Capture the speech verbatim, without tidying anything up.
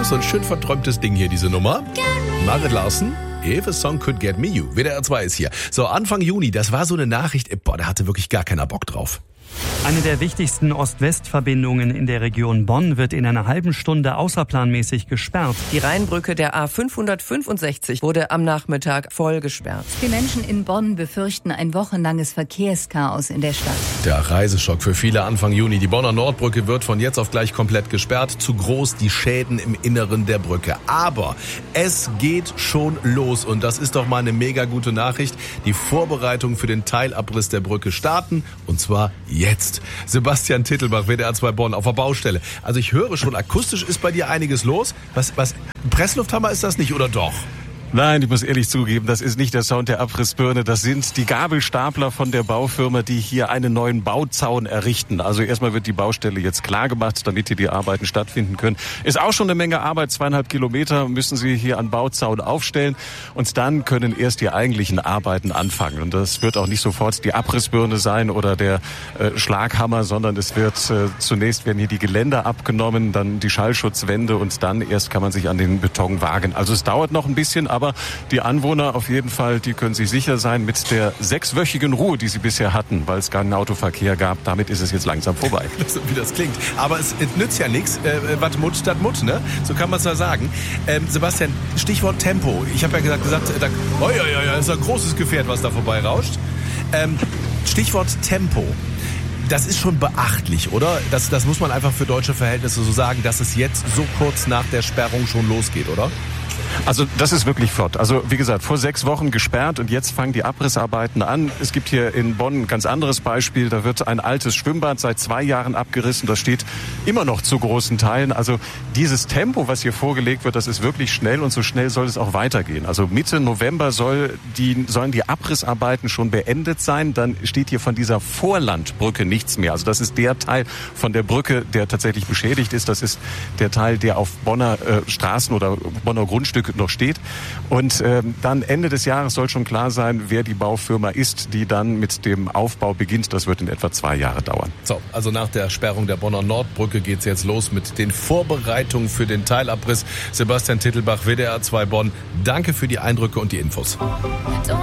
so ein schön verträumtes Ding hier, diese Nummer. Marit Larsen. If a song could get me you. W D R zwei ist hier. So, Anfang Juni, das war so eine Nachricht, boah, da hatte wirklich gar keiner Bock drauf. Eine der wichtigsten Ost-West-Verbindungen in der Region Bonn wird in einer halben Stunde außerplanmäßig gesperrt. Die Rheinbrücke der A fünfhundertfünfundsechzig wurde am Nachmittag voll gesperrt. Die Menschen in Bonn befürchten ein wochenlanges Verkehrschaos in der Stadt. Der Reiseschock für viele Anfang Juni. Die Bonner Nordbrücke wird von jetzt auf gleich komplett gesperrt. Zu groß die Schäden im Inneren der Brücke. Aber es geht schon los und das ist doch mal eine mega gute Nachricht. Die Vorbereitungen für den Teilabriss der Brücke starten und zwar jetzt. Sebastian Tittelbach, W D R zwei Bonn, auf der Baustelle. Also ich höre schon, akustisch ist bei dir einiges los. Was, was, Presslufthammer ist das nicht, oder doch? Nein, ich muss ehrlich zugeben, das ist nicht der Sound der Abrissbirne. Das sind die Gabelstapler von der Baufirma, die hier einen neuen Bauzaun errichten. Also erstmal wird die Baustelle jetzt klar gemacht, damit hier die Arbeiten stattfinden können. Ist auch schon eine Menge Arbeit, zweieinhalb Kilometer müssen sie hier an Bauzaun aufstellen. Und dann können erst die eigentlichen Arbeiten anfangen. Und das wird auch nicht sofort die Abrissbirne sein oder der äh, Schlaghammer, sondern es wird äh, zunächst werden hier die Geländer abgenommen, dann die Schallschutzwände und dann erst kann man sich an den Beton wagen. Also es dauert noch ein bisschen, aber die Anwohner auf jeden Fall, die können sich sicher sein mit der sechswöchigen Ruhe, die sie bisher hatten, weil es keinen Autoverkehr gab. Damit ist es jetzt langsam vorbei. Wie das klingt. Aber es, es nützt ja nichts. Äh, was Mut statt Mut, ne? So kann man es ja sagen. Ähm, Sebastian, Stichwort Tempo. Ich habe ja gesagt, gesagt da, oh ja, ja, ja, das ist ein großes Gefährt, was da vorbei rauscht. Ähm, Stichwort Tempo. Das ist schon beachtlich, oder? Das, das muss man einfach für deutsche Verhältnisse so sagen, dass es jetzt so kurz nach der Sperrung schon losgeht, oder? Also das ist wirklich flott. Also wie gesagt, vor sechs Wochen gesperrt und jetzt fangen die Abrissarbeiten an. Es gibt hier in Bonn ein ganz anderes Beispiel. Da wird ein altes Schwimmbad seit zwei Jahren abgerissen. Das steht immer noch zu großen Teilen. Also dieses Tempo, was hier vorgelegt wird, das ist wirklich schnell und so schnell soll es auch weitergehen. Also Mitte November soll die, sollen die Abrissarbeiten schon beendet sein. Dann steht hier von dieser Vorlandbrücke nichts mehr. Also das ist der Teil von der Brücke, der tatsächlich beschädigt ist. Das ist der Teil, der auf Bonner äh, Straßen oder Bonner Grundstücken noch steht. Und ähm, dann Ende des Jahres soll schon klar sein, wer die Baufirma ist, die dann mit dem Aufbau beginnt. Das wird in etwa zwei Jahre dauern. So, also nach der Sperrung der Bonner Nordbrücke geht's jetzt los mit den Vorbereitungen für den Teilabriss. Sebastian Tittelbach, W D R zwei Bonn. Danke für die Eindrücke und die Infos.